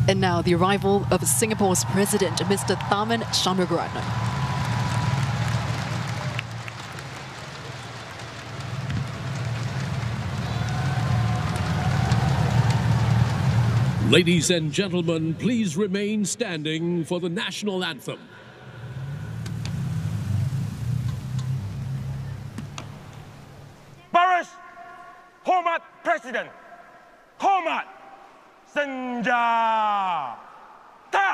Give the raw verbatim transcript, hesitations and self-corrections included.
And now the arrival of Singapore's President, Mister Tharman Shanmugaratnam. Ladies and gentlemen, please remain standing for the national anthem. Baris, Hormat President, Hormat Senja.